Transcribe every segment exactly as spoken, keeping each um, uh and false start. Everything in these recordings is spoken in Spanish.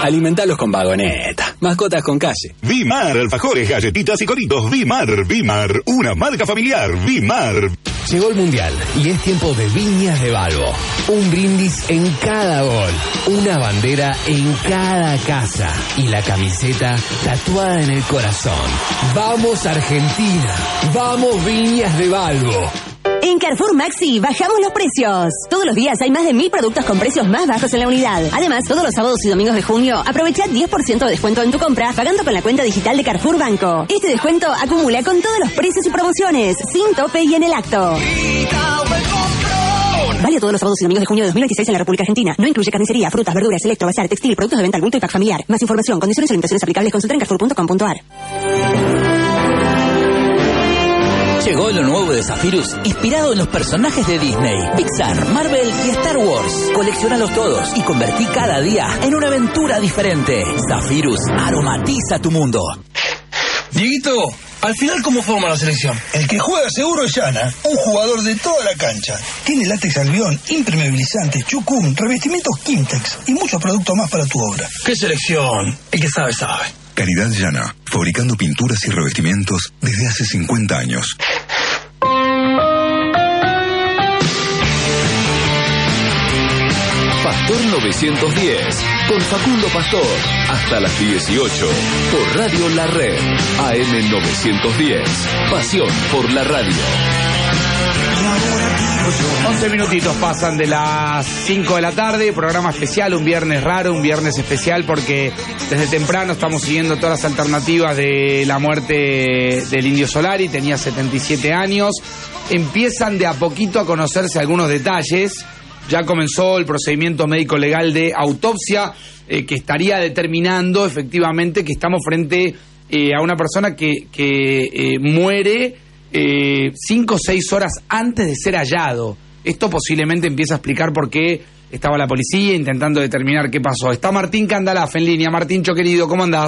Alimentalos con vagoneta. Mascotas con calle. Vimar, alfajores, galletitas y coritos. Vimar, Vimar, una marca familiar. Vimar. Llegó el Mundial y es tiempo de Viñas de Balbo. Un brindis en cada gol, una bandera en cada casa y la camiseta tatuada en el corazón. ¡Vamos Argentina! ¡Vamos Viñas de Balbo! En Carrefour Maxi bajamos los precios. Todos los días hay más de mil productos con precios más bajos en la unidad. Además, todos los sábados y domingos de junio, aprovecha diez por ciento de descuento en tu compra pagando con la cuenta digital de Carrefour Banco. Este descuento acumula con todos los precios y promociones, sin tope y en el acto. Vale todos los sábados y domingos de junio de dos mil veintiséis en la República Argentina. No incluye carnicería, frutas, verduras, electro, bazar, textil, productos de venta al bulto y pack familiar. Más información, condiciones y limitaciones aplicables, consulta en carrefour punto com punto a r. Llegó lo nuevo de Zephyrus, inspirado en los personajes de Disney, Pixar, Marvel y Star Wars. Coleccionalos todos y convertí cada día en una aventura diferente. Zephyrus aromatiza tu mundo. Dieguito, al final, ¿cómo forma la selección? El que juega seguro es Yana, un jugador de toda la cancha. Tiene látex albión, impermeabilizantes, chucum, revestimientos Quintex y muchos productos más para tu obra. ¿Qué selección? El que sabe, sabe. Calidad Yana, fabricando pinturas y revestimientos desde hace cincuenta años. Pastor novecientos diez, con Facundo Pastor, hasta las dieciocho, por Radio La Red, A M novecientos diez, pasión por la radio. once minutitos pasan de las cinco de la tarde, programa especial, un viernes raro, un viernes especial porque desde temprano estamos siguiendo todas las alternativas de la muerte del Indio Solari, tenía setenta y siete años, empiezan de a poquito a conocerse algunos detalles, ya comenzó el procedimiento médico legal de autopsia eh, que estaría determinando efectivamente que estamos frente eh, a una persona que, que eh, muere Eh, cinco o seis horas antes de ser hallado. Esto posiblemente empieza a explicar por qué estaba la policía intentando determinar qué pasó. Está Martín Candalaf en línea. Martíncho, querido, ¿cómo andás?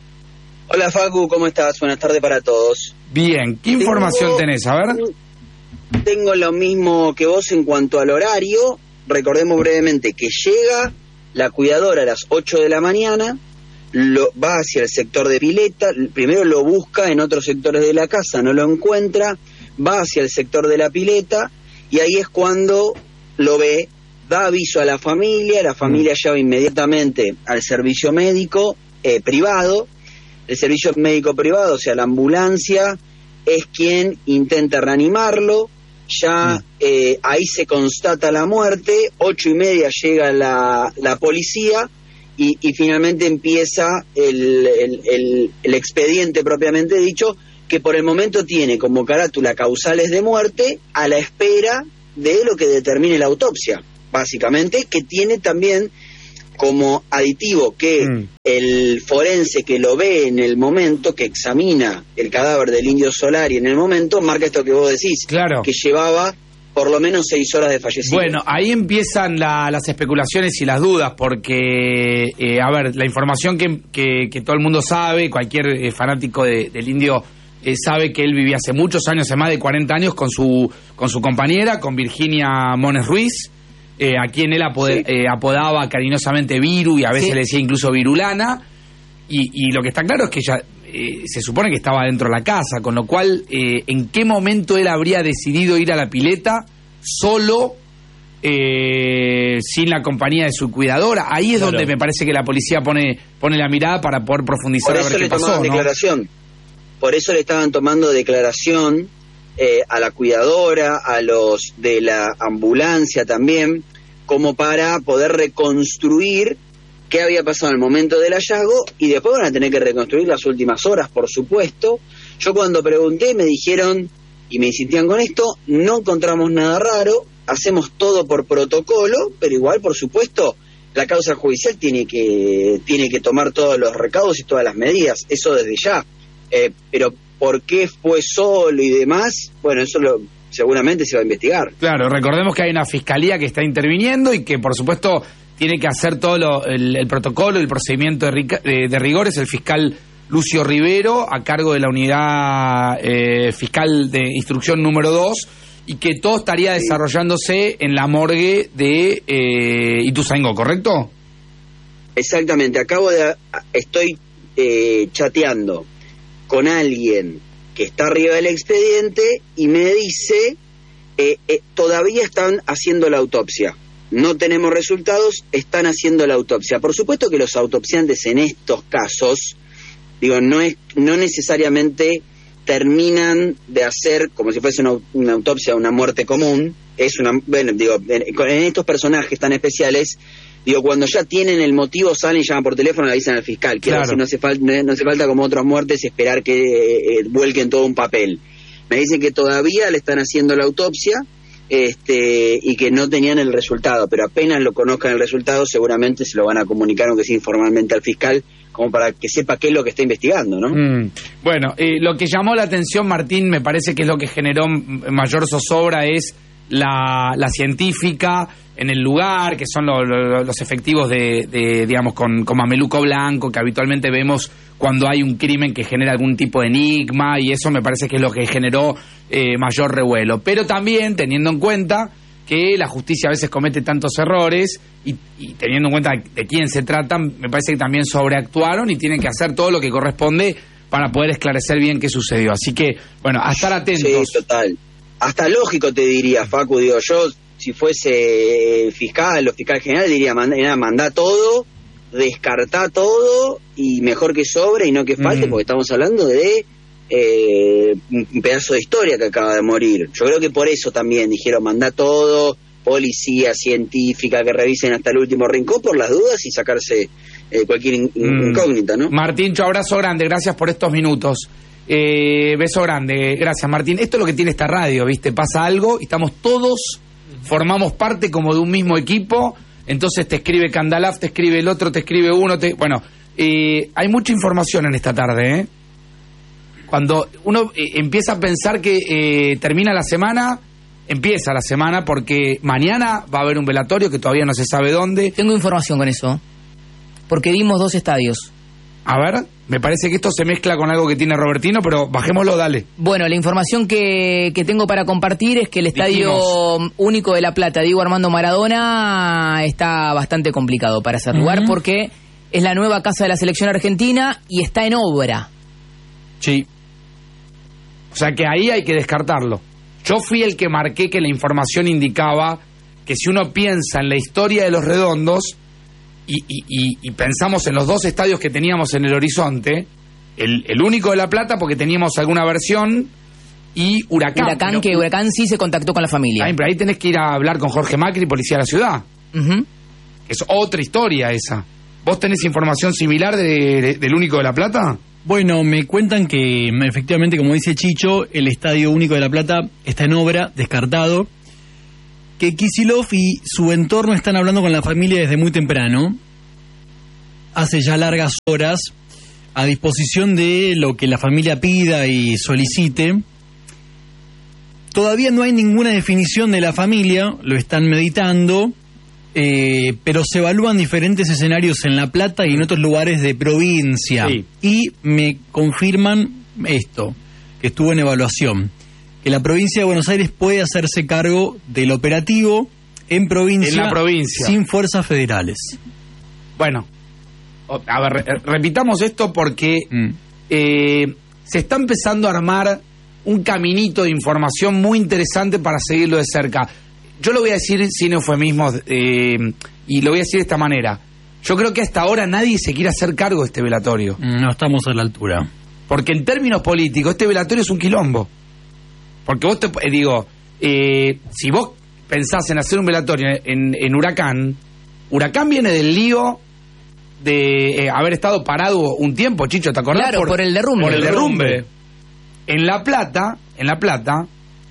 Hola, Facu, ¿cómo estás? Buenas tardes para todos. Bien, ¿qué información tengo, tenés? A ver. Tengo lo mismo que vos en cuanto al horario. Recordemos brevemente que llega la cuidadora a las ocho de la mañana, Lo, va hacia el sector de pileta, primero lo busca en otros sectores de la casa, no lo encuentra, va hacia el sector de la pileta y ahí es cuando lo ve, da aviso a la familia, la familia llama inmediatamente al servicio médico eh, privado, el servicio médico privado, o sea, la ambulancia, es quien intenta reanimarlo, ya eh, ahí se constata la muerte, ocho y media llega la, la policía, Y, y finalmente empieza el, el, el, el expediente propiamente dicho, que por el momento tiene como carátula causales de muerte a la espera de lo que determine la autopsia, básicamente, que tiene también como aditivo que mm. el forense que lo ve en el momento, que examina el cadáver del Indio Solari en el momento, marca esto que vos decís, claro, que llevaba por lo menos seis horas de fallecido. Bueno, ahí empiezan la, las especulaciones y las dudas, porque, eh, a ver, la información que, que, que todo el mundo sabe, cualquier eh, fanático de, del Indio eh, sabe que él vivía hace muchos años, hace más de cuarenta años, con su con su compañera, con Virginia Mones Ruiz, eh, a quien él apod sí. eh, apodaba cariñosamente Viru, y a veces sí. le decía incluso Virulana, y, y lo que está claro es que ella... Eh, se supone que estaba dentro de la casa, con lo cual, eh, ¿en qué momento él habría decidido ir a la pileta solo, eh, sin la compañía de su cuidadora? Ahí es claro. donde me parece que la policía pone pone la mirada para poder profundizar a ver qué pasó. Por eso le tomaban declaración. Por eso le estaban tomando declaración eh, a la cuidadora, a los de la ambulancia también, como para poder reconstruir qué había pasado en el momento del hallazgo, y después van a tener que reconstruir las últimas horas, por supuesto. Yo cuando pregunté me dijeron, y me insistían con esto, no encontramos nada raro, hacemos todo por protocolo, pero igual, por supuesto, la causa judicial tiene que tiene que tomar todos los recaudos y todas las medidas, eso desde ya. Eh, pero ¿por qué fue solo y demás? Bueno, eso lo, seguramente se va a investigar. Claro, recordemos que hay una fiscalía que está interviniendo y que, por supuesto, tiene que hacer todo lo, el, el protocolo, el procedimiento de, de, de rigores, el fiscal Lucio Rivero, a cargo de la unidad eh, fiscal de instrucción número dos, y que todo estaría sí. desarrollándose en la morgue de eh, Ituzaingó, ¿correcto? exactamente, acabo de, estoy eh, chateando con alguien que está arriba del expediente y me dice, eh, eh, todavía están haciendo la autopsia. No tenemos resultados, están haciendo la autopsia. Por supuesto que los autopsiantes en estos casos, digo, no es no necesariamente terminan de hacer como si fuese una, una autopsia, una muerte común. Es una, bueno, digo, en, en estos personajes tan especiales, digo, cuando ya tienen el motivo, salen y llaman por teléfono y le avisan al fiscal. Quiero Claro. decir, no hace falta, no hace falta como otras muertes esperar que eh, vuelquen todo un papel. Me dicen que todavía le están haciendo la autopsia, este y que no tenían el resultado, pero apenas lo conozcan el resultado seguramente se lo van a comunicar, aunque sea informalmente, al fiscal, como para que sepa qué es lo que está investigando, ¿no? Mm. Bueno, eh, lo que llamó la atención, Martín, me parece que es lo que generó mayor zozobra, es la, la científica en el lugar, que son lo, lo, los efectivos de, de digamos, con, con mameluco blanco, que habitualmente vemos cuando hay un crimen que genera algún tipo de enigma, y eso me parece que es lo que generó eh, mayor revuelo. Pero también teniendo en cuenta que la justicia a veces comete tantos errores, y, y teniendo en cuenta de quién se tratan, me parece que también sobreactuaron y tienen que hacer todo lo que corresponde para poder esclarecer bien qué sucedió. Así que, bueno, a estar atentos. Sí, total. Hasta lógico te diría, Facu, digo, yo si fuese fiscal o fiscal general diría, mandá, mandá todo, descartá todo y mejor que sobre y no que falte, mm. porque estamos hablando de eh, un pedazo de historia que acaba de morir. Yo creo que por eso también dijeron, mandá todo, policía, científica, que revisen hasta el último rincón por las dudas y sacarse eh, cualquier in- mm. incógnita, ¿no? Martín, abrazo grande, gracias por estos minutos. Eh, beso grande, gracias Martín. Esto es lo que tiene esta radio, ¿viste? Pasa algo y estamos todos, formamos parte como de un mismo equipo, entonces te escribe Candalaf, te escribe el otro, te escribe uno, te... bueno, eh, hay mucha información en esta tarde, ¿eh? Cuando uno eh, empieza a pensar que eh, termina la semana, empieza la semana, porque mañana va a haber un velatorio que todavía no se sabe dónde. Tengo información con eso, porque dimos dos estadios. A ver, me parece que esto se mezcla con algo que tiene Robertino, pero bajémoslo, dale. Bueno, la información que, que tengo para compartir es que el Estadio Dijimos. Único de La Plata, Diego Armando Maradona, está bastante complicado para hacer lugar, uh-huh. porque es la nueva casa de la selección argentina y está en obra. Sí. O sea que ahí hay que descartarlo. Yo fui el que marqué que la información indicaba que si uno piensa en la historia de los Redondos, Y, y, y, y pensamos en los dos estadios que teníamos en el horizonte, el, el único de La Plata porque teníamos alguna versión, y Huracán. Huracán, pero, que Huracán sí se contactó con la familia. Ay, pero ahí tenés que ir a hablar con Jorge Macri, policía de la ciudad. Uh-huh. Es otra historia esa. ¿Vos tenés información similar de, de, del único de La Plata? Bueno, me cuentan que efectivamente, como dice Chicho, el Estadio Único de La Plata está en obra, descartado. Que Kicillof y su entorno están hablando con la familia desde muy temprano, hace ya largas horas, a disposición de lo que la familia pida y solicite. Todavía no hay ninguna definición de la familia, lo están meditando, eh, pero se evalúan diferentes escenarios en La Plata y en otros lugares de provincia. Sí. Y me confirman esto, que estuvo en evaluación, que la provincia de Buenos Aires puede hacerse cargo del operativo en provincia, en la provincia, sin fuerzas federales. Bueno, a ver, re- repitamos esto porque mm. eh, se está empezando a armar un caminito de información muy interesante para seguirlo de cerca. Yo lo voy a decir sin eufemismos, eh, y lo voy a decir de esta manera. Yo creo que hasta ahora nadie se quiere hacer cargo de este velatorio. No estamos a la altura. Porque en términos políticos, este velatorio es un quilombo. Porque vos te eh, digo, eh, si vos pensás en hacer un velatorio en, en Huracán, Huracán viene del lío de eh, haber estado parado un tiempo, Chicho, ¿te acordás? Claro, por, por el derrumbe. Por el derrumbe. En La Plata, en La Plata,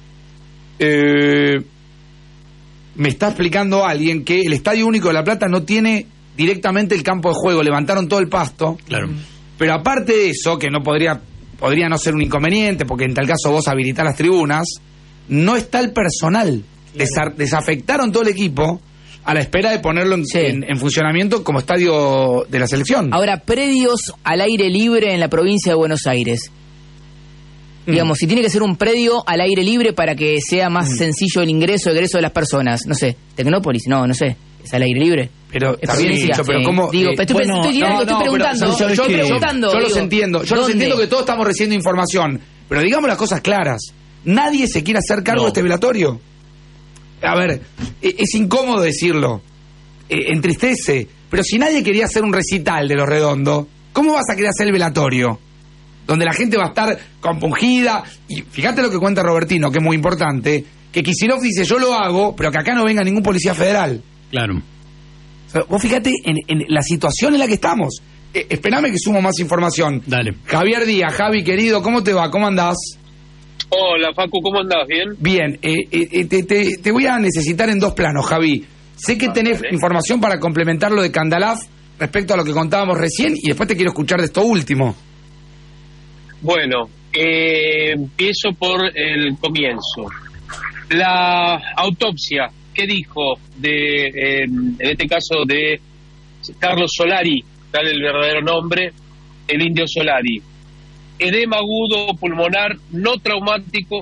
eh, me está explicando alguien que el Estadio Único de La Plata no tiene directamente el campo de juego, levantaron todo el pasto. Claro. Pero aparte de eso, que no podría podría no ser un inconveniente, porque en tal caso vos habilitás las tribunas, no está el personal. Desa- desafectaron todo el equipo a la espera de ponerlo en, sí. en, en funcionamiento como estadio de la selección. Ahora, predios al aire libre en la provincia de Buenos Aires. Mm. Digamos, si tiene que ser un predio al aire libre para que sea más mm. sencillo el ingreso, egreso de las personas. No sé, Tecnópolis, no, no sé, es al aire libre. Pero está bien dicho, pero ¿cómo? Digo, eh, estoy, bueno, estoy, estoy, no, estoy no, preguntando. pero, yo, yo, estoy yo, preguntando. yo digo, los entiendo, yo ¿dónde? los entiendo que todos estamos recibiendo información, pero digamos las cosas claras. Nadie se quiere hacer cargo No. de este velatorio. A ver, eh, es incómodo decirlo, eh, entristece, pero si nadie quería hacer un recital de Los Redondos, ¿cómo vas a querer hacer el velatorio? Donde la gente va a estar compungida. Y fíjate lo que cuenta Robertino, que es muy importante, que Kicillof dice, yo lo hago, pero que acá no venga ningún policía federal. Claro. O sea, vos fíjate en, en la situación en la que estamos. Eh, esperame que sumo más información. Dale. Javier Díaz, Javi, querido, ¿cómo te va? ¿Cómo andás? Hola, Facu, ¿cómo andás? ¿Bien? Bien, eh, eh, te, te, te voy a necesitar en dos planos, Javi. Sé que Ah, tenés dale. información para complementar lo de Candalaf respecto a lo que contábamos recién y después te quiero escuchar de esto último. Bueno, eh, empiezo por el comienzo. La autopsia, ¿qué dijo de, eh, en este caso de Carlos Solari, tal el verdadero nombre, el Indio Solari? Edema agudo pulmonar no traumático,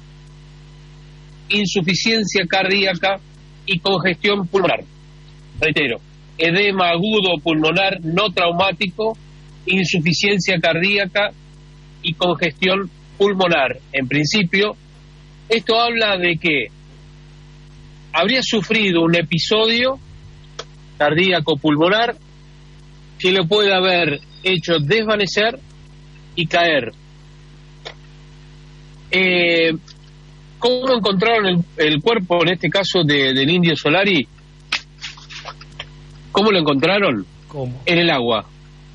insuficiencia cardíaca y congestión pulmonar. Reitero, edema agudo pulmonar no traumático, insuficiencia cardíaca y congestión pulmonar. En principio, esto habla de que habría sufrido un episodio cardíaco pulmonar que lo puede haber hecho desvanecer y caer. Eh, ¿Cómo encontraron el, el cuerpo, en este caso, de, del Indio Solari? ¿Cómo lo encontraron? ¿Cómo? En el agua.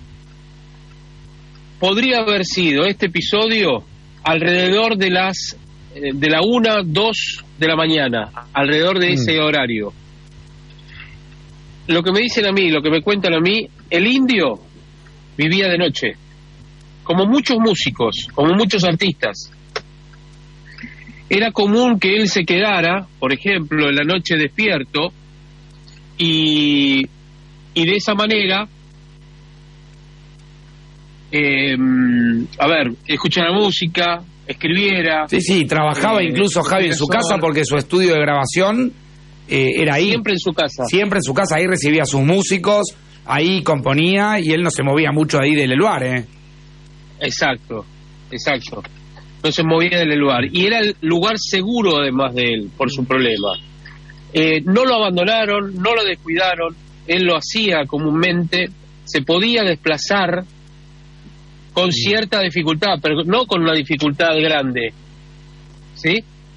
Podría haber sido este episodio alrededor de las eh, de la una, dos de la mañana, alrededor de ese Mm. horario. Lo que me dicen a mí, lo que me cuentan a mí, el Indio vivía de noche, como muchos músicos, como muchos artistas. Era común que él se quedara, por ejemplo, en la noche despierto y, y de esa manera, eh, a ver, escuchara música, escribiera. Sí, sí, trabajaba eh, incluso Javi en su persona- casa porque su estudio de grabación eh, era ahí. Siempre en su casa. Siempre en su casa, ahí recibía a sus músicos, ahí componía y él no se movía mucho de ahí del lugar, ¿eh? Exacto, exacto. No se movía del lugar. Y era el lugar seguro, además de él, por su problema. Eh, no lo abandonaron, no lo descuidaron. Él lo hacía comúnmente. Se podía desplazar con cierta dificultad, pero no con una dificultad grande. ¿Sí?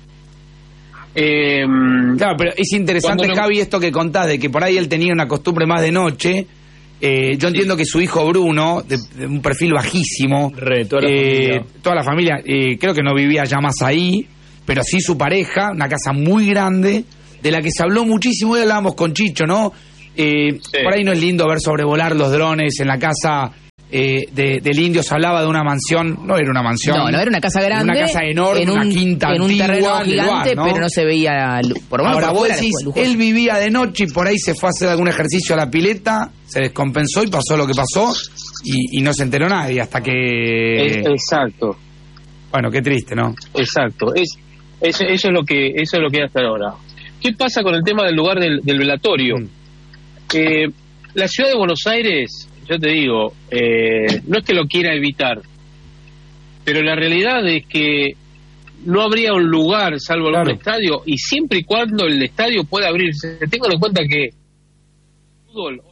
Eh, Claro, pero es interesante, Cuando no- Javi, esto que contás, de que por ahí él tenía una costumbre más de noche. Eh, yo entiendo que su hijo Bruno, de, de un perfil bajísimo, Re, toda la eh, familia. toda la familia, eh, creo que no vivía ya más ahí, pero sí su pareja, una casa muy grande, de la que se habló muchísimo, hoy hablábamos con Chicho, ¿no? Eh, Por ahí no es lindo ver sobrevolar los drones en la casa eh, de, del Indio, se hablaba de una mansión, no era una mansión. No, no era una casa grande. Una casa enorme, en un, una quinta en un antigua, terreno en el gigante, lugar, ¿no? pero no se veía. lu- Por lo menos Ahora por vos fuera, decís, después, lujoso. él vivía de noche y por ahí se fue a hacer algún ejercicio a la pileta, se descompensó y pasó lo que pasó y, y no se enteró nadie hasta que... es- exacto. Bueno, qué triste, ¿no? Exacto, es, eso, eso es lo que eso es lo que hay hasta ahora. ¿Qué pasa con el tema del lugar del, del velatorio? Mm. Eh, la ciudad de Buenos Aires, yo te digo, eh, no es que lo quiera evitar, pero la realidad es que no habría un lugar salvo algún Claro. estadio, y siempre y cuando el estadio pueda abrirse. Tengan en cuenta que fútbol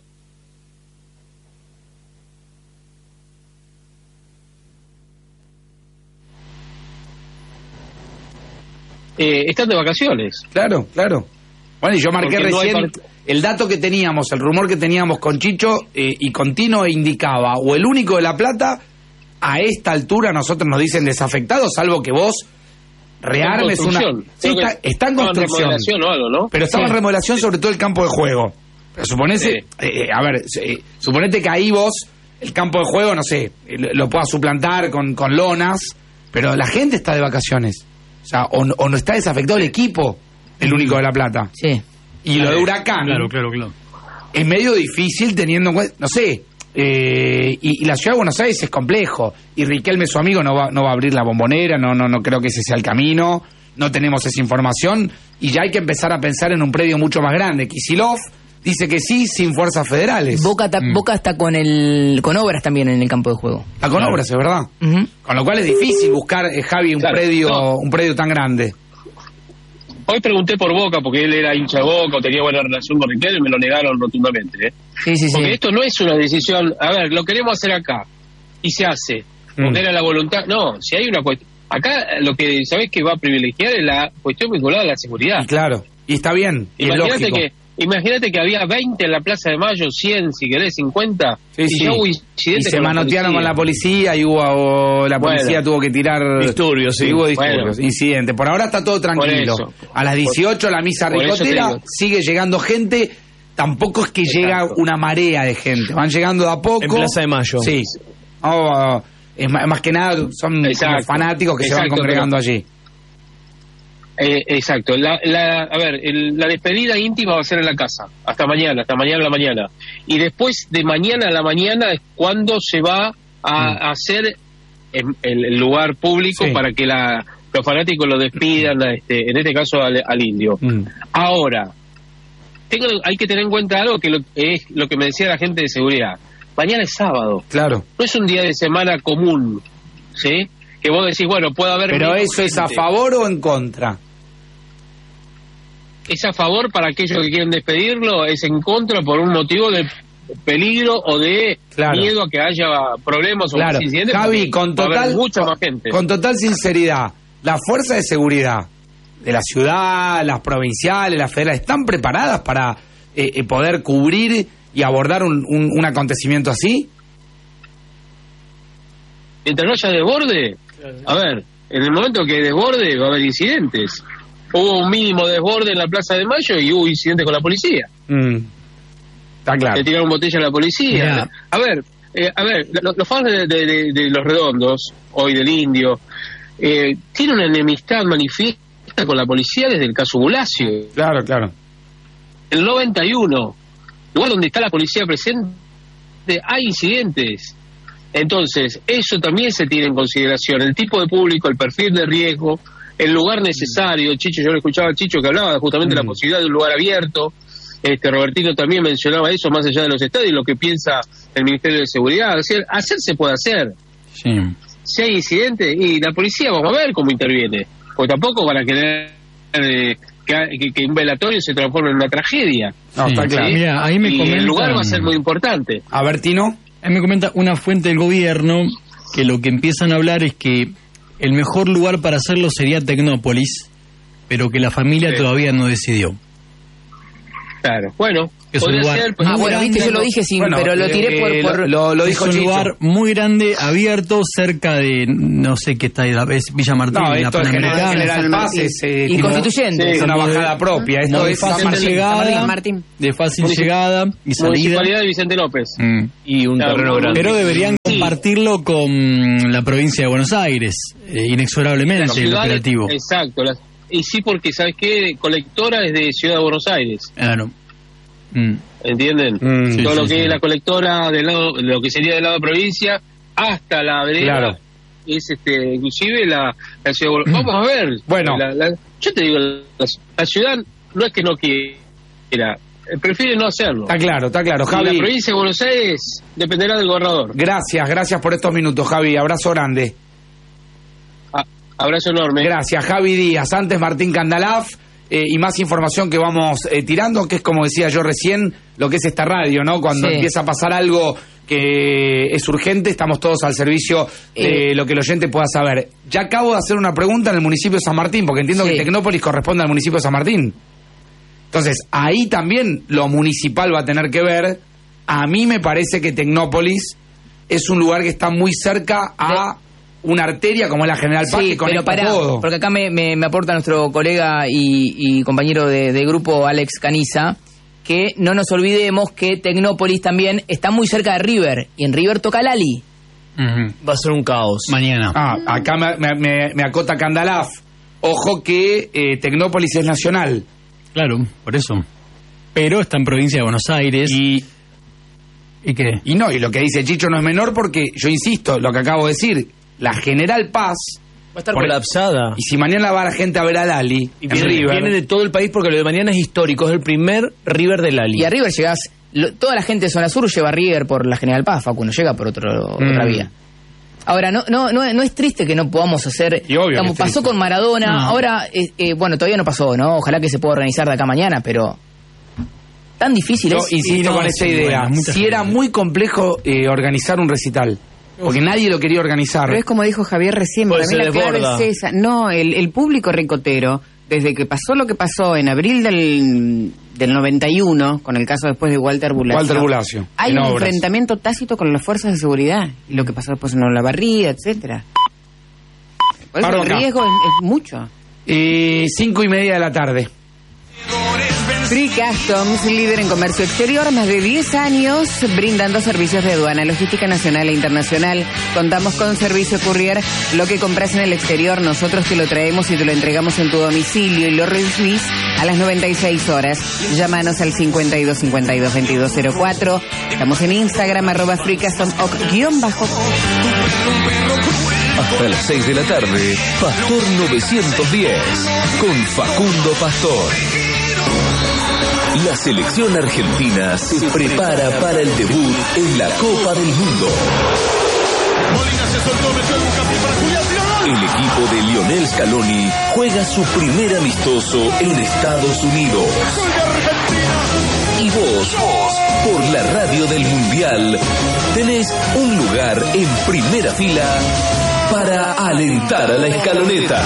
eh, están de vacaciones. Claro, claro. Bueno, y yo marqué Porque no hay recién part- el dato que teníamos, el rumor que teníamos con Chicho eh, y Continuo indicaba, o el único de La Plata, a esta altura nosotros nos dicen desafectados, salvo que vos rearmes una... construcción. Sí, Creo que está, está en estaba en construcción. remodelación o algo, ¿no? Pero estaba Sí. en remodelación sobre todo el campo de juego. Pero suponete, Sí. eh, a ver, eh, suponete que ahí vos, el campo de juego, no sé, eh, lo, lo puedas suplantar con, con lonas, pero la gente está de vacaciones. O sea, o, no- o no está desafectado el equipo, el único de La Plata. Sí. Y lo de Huracán Claro, claro, claro. es medio difícil teniendo en cuenta, no sé, eh, y, y la ciudad de Buenos Aires es complejo. Y Riquelme, su amigo, no va, no va a abrir la bombonera, no, no, no creo que ese sea el camino, no tenemos esa información, y ya hay que empezar a pensar en un predio mucho más grande. Kicillof dice que sí, sin fuerzas federales. Boca, ta, mm. Boca está con el con obras también en el campo de juego. Está con claro. obras, es verdad. Uh-huh. Con lo cual es difícil buscar, eh, Javi, un, claro, predio, no. un predio tan grande. Hoy pregunté por Boca, porque él era hincha de Boca, o tenía buena relación con Riquelme, y me lo negaron rotundamente. ¿eh? Sí, sí, porque sí. esto no es una decisión, a ver, lo queremos hacer acá, y se hace, porque mm. era la voluntad. No, si hay una cuestión. Acá lo que sabés que va a privilegiar es la cuestión vinculada a la seguridad. Y claro, y está bien, y imagínate es lógico. que Imagínate que había veinte en la Plaza de Mayo, cien, si querés, cincuenta, sí, y sí. ya hubo incidentes y se manotearon con la policía y hubo o la policía bueno. tuvo que tirar disturbios, sí. Y hubo disturbios, bueno. incidentes. Por ahora está todo tranquilo. A las dieciocho por, la misa ricotera sigue llegando gente. Tampoco es que Exacto. llega una marea de gente, van llegando de a poco. En Plaza de Mayo. Sí. Oh, es más, más que nada son fanáticos que Exacto, se van congregando pero... allí. Eh, exacto. La, la, a ver, el, la despedida íntima va a ser en la casa. Hasta mañana, hasta mañana a la mañana. Y después de mañana a la mañana es cuando se va a, a hacer en, en el lugar público sí. para que la, los fanáticos lo despidan, a este, en este caso al, al indio. Mm. Ahora, tengo, hay que tener en cuenta algo que lo, es lo que me decía la gente de seguridad. Mañana es sábado. Claro. No es un día de semana común, ¿sí? Que vos decís, bueno, puede haber... Pero eso gente. ¿Es a favor o en contra? Es a favor para aquellos que quieren despedirlo, es en contra por un motivo de peligro o de claro. miedo a que haya problemas o claro. incidentes. Javi, con total, mucha más gente. con total sinceridad, las fuerzas de seguridad de la ciudad, las provinciales, las federales, ¿están preparadas para eh, eh, poder cubrir y abordar un, un, un acontecimiento así? Mientras no haya desborde, a ver, en el momento que desborde va a haber incidentes. Hubo un mínimo desborde en la Plaza de Mayo y hubo incidentes con la policía. Mm. Está claro. Le tiraron botella a la policía. Yeah. A ver, eh, a ver, los, los fans de, de, de, de Los Redondos, hoy del Indio, eh, tienen una enemistad manifiesta con la policía desde el caso Bulacio. Claro, claro. El noventa y uno, lugar donde está la policía presente, hay incidentes. Entonces, eso también se tiene en consideración. El tipo de público, el perfil de riesgo, el lugar necesario. Chicho, yo le escuchaba a Chicho que hablaba justamente mm. de la posibilidad de un lugar abierto. Este Robertino también mencionaba eso, más allá de los estadios, lo que piensa el Ministerio de Seguridad. Es decir, hacer se puede hacer. Sí. Si hay incidentes, y la policía, vamos a ver cómo interviene. Porque tampoco van a querer eh, que, que, que un velatorio se transforme en una tragedia. No, sí. Está claro. ¿Sí? Mira, ahí me y comenta, el lugar va a ser muy importante. A ver, Tino. Ahí me comenta una fuente del gobierno que lo que empiezan a hablar es que el mejor lugar para hacerlo sería Tecnópolis, pero que la familia sí. todavía no decidió. Claro, bueno, es un lugar ser, ah, bueno, viste, yo lo dije sin, bueno, pero lo tiré eh, por, por... Lo, lo dijo es un Chicho. Lugar muy grande, abierto, cerca de, no sé qué está, es Villa Martín, no, la esto Panamericana. General Paz es, eh, y Constituyente. Sí, es una bajada propia. Esto de es fácil llegada, Martín. de fácil Municip- llegada y salida. Municipalidad de Vicente López. Mm. Y un claro, terreno grande. Pero deberían sí. compartirlo con la provincia de Buenos Aires, eh, inexorablemente el operativo. Exacto. La, y sí, porque, ¿sabes qué? Colectora es de Ciudad de Buenos Aires. Claro. Mm. ¿Entienden? Mm, sí, todo sí, lo que sí. es la colectora del lado, lo que sería del lado de provincia hasta la vereda claro. es este inclusive la, la ciudad. Mm. Vamos a ver. Bueno, la, la, yo te digo, la, la ciudad no es que no quiera, prefiere no hacerlo. Está claro, está claro, Javi. Y la provincia de Buenos Aires dependerá del gobernador. Gracias, gracias por estos minutos, Javi. Abrazo grande. A, abrazo enorme. Gracias, Javi Díaz. Antes Martín Candalaf. Eh, y más información que vamos eh, tirando, que es como decía yo recién, lo que es esta radio, ¿no? Cuando sí. empieza a pasar algo que es urgente, estamos todos al servicio de eh. lo que el oyente pueda saber. Ya acabo de hacer una pregunta en el municipio de San Martín, porque entiendo sí. que Tecnópolis corresponde al municipio de San Martín. Entonces, ahí también lo municipal va a tener que ver. A mí me parece que Tecnópolis es un lugar que está muy cerca a... De... una arteria como es la General Paz sí, que conecta pero pará, todo. Porque acá me, me, me aporta nuestro colega y, y compañero de, de grupo Alex Caniza, que no nos olvidemos que Tecnópolis también está muy cerca de River, y en River toca Lali. Uh-huh. Va a ser un caos. Mañana. Ah, acá me, me, me acota Candalaf. Ojo que eh, Tecnópolis es nacional. Claro, por eso. Pero está en provincia de Buenos Aires. Y... ¿Y qué? Y no, y lo que dice Chicho no es menor porque, yo insisto, lo que acabo de decir... La General Paz a estar Por- colapsada. Y si mañana va la gente a ver al Ali, Y en viene, River, viene de todo el país porque lo de mañana es histórico. Es el primer River del Ali. Y a River llegás, lo- toda la gente de Zona Sur lleva a River por la General Paz, Facundo, llega por otro, Mm. otra vía. Ahora, no, no, no, no es triste que no podamos hacer, Y obvio como que es pasó triste. con Maradona, No. ahora, eh, eh, bueno, todavía no pasó, ¿no? Ojalá que se pueda organizar de acá a mañana, pero tan difícil yo es. insisto Sí, con no, esta sí, idea. bueno, mucha si gente. era muy complejo eh, organizar un recital, porque nadie lo quería organizar. Pero es como dijo Javier recién, Pues para mí se la clave desborda. es esa. No, el, el público ricotero, desde que pasó lo que pasó en abril del, del noventa y uno, con el caso después de Walter Bulacio, Walter Bulacio, hay en un obras. enfrentamiento tácito con las fuerzas de seguridad, y lo que pasó después en Olavarría, etcétera. Por eso Paro el acá. riesgo es, es mucho. Y cinco y media de la tarde. Free Customs, líder en comercio exterior, más de diez años brindando servicios de aduana, logística nacional e internacional. Contamos con servicio courier. Lo que compras en el exterior, nosotros te lo traemos y te lo entregamos en tu domicilio y lo recibís a las noventa y seis horas. Llámanos al cincuenta y dos cincuenta y dos veintidós cero cuatro. Estamos en Instagram, arroba Free Custom o guión bajo. Hasta las seis de la tarde, Pastor novecientos diez, con Facundo Pastor. La selección argentina se prepara para el debut en la Copa del Mundo. El equipo de Lionel Scaloni juega su primer amistoso en Estados Unidos. Y vos, por la radio del Mundial, tenés un lugar en primera fila para alentar a la escaloneta.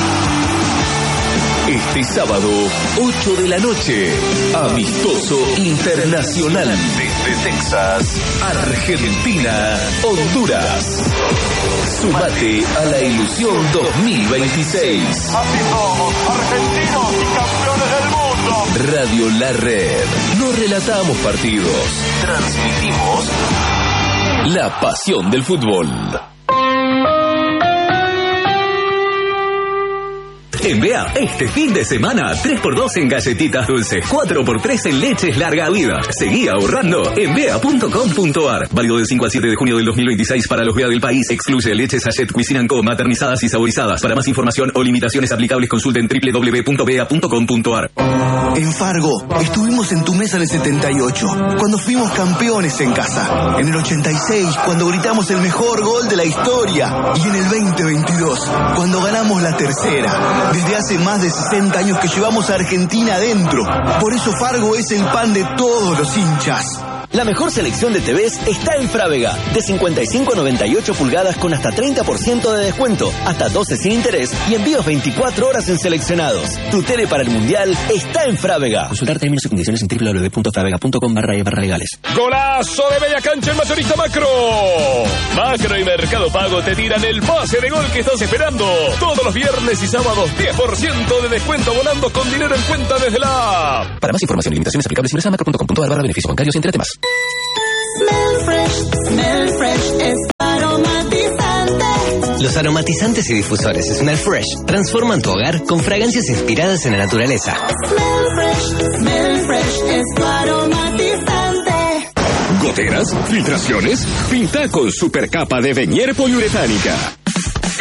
Este sábado, ocho de la noche, amistoso internacional desde Texas, Argentina, Honduras. Sumate a la ilusión dos mil veintiséis. Así somos, argentinos y campeones del mundo. Radio La Red. No relatamos partidos, transmitimos la pasión del fútbol. En Bea, este fin de semana, tres por dos en galletitas dulces, cuatro por tres en leches larga vida. Seguí ahorrando en bea punto com punto ar. Válido del cinco al siete de junio del dos mil veintiséis para los Bea del país. Excluye leches Sachet Cuisine Co, maternizadas y saborizadas. Para más información o limitaciones aplicables, consulten doble u doble u doble u punto bea punto com punto ar. En Fargo, estuvimos en tu mesa en el setenta y ocho, cuando fuimos campeones en casa. En el ochenta y seis, cuando gritamos el mejor gol de la historia. Y en el veinte veintidós, cuando ganamos la tercera. Desde hace más de sesenta años que llevamos a Argentina adentro. Por eso Fargo es el pan de todos los hinchas. La mejor selección de T Vs está en Frávega. De cincuenta y cinco a noventa y ocho pulgadas con hasta treinta por ciento de descuento, hasta doce sin interés y envíos veinticuatro horas en seleccionados. Tu tele para el Mundial está en Frávega. Consultar términos y condiciones en doble u doble u doble u punto fravega punto com barra e barra legales. Golazo de media cancha en Mayorista Macro. Macro y Mercado Pago te tiran el pase de gol que estás esperando. Todos los viernes y sábados diez por ciento de descuento volando con dinero en cuenta desde la app. Para más información y limitaciones aplicables, ingresa a macro punto com punto ar barra beneficios bancarios y entérate más. Smell fresh, smell fresh es aromatizante. Los aromatizantes y difusores Smell Fresh transforman tu hogar con fragancias inspiradas en la naturaleza. Smell fresh, smell fresh es tu aromatizante. ¿Goteras? ¿Filtraciones? Pinta con supercapa de Venier poliuretánica.